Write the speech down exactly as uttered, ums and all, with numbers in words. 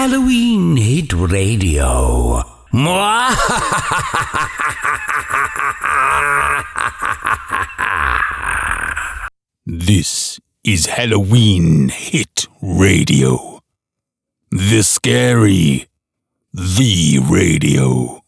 Halloween Hit Radio. This is Halloween Hit Radio. The scary, the radio.